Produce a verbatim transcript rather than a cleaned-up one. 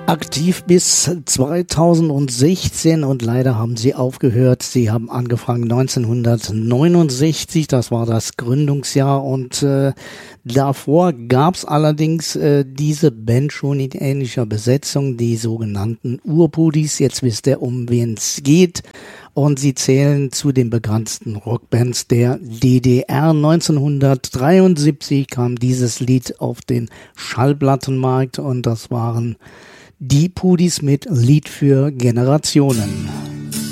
Aktiv bis zweitausendsechzehn und leider haben sie aufgehört. Sie haben angefangen neunzehnhundertneunundsechzig, das war das Gründungsjahr, und äh, davor gab's allerdings äh, diese Band schon in ähnlicher Besetzung, die sogenannten Urpudis. Jetzt wisst ihr, um wen es geht. Und sie zählen zu den begrenzten Rockbands der D D R. neunzehnhundertdreiundsiebzig kam dieses Lied auf den Schallplattenmarkt und das waren die Pudis mit Lied für Generationen.